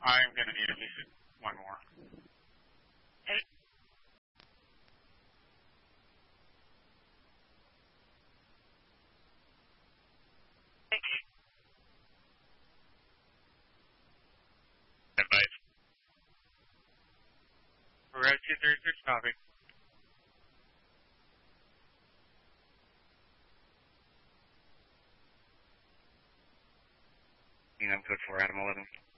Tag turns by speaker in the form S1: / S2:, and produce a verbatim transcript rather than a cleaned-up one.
S1: I'm going to need at least one more.
S2: Hey.
S1: Advice. Route two thirty-six, copy. I'm code four, Adam eleven.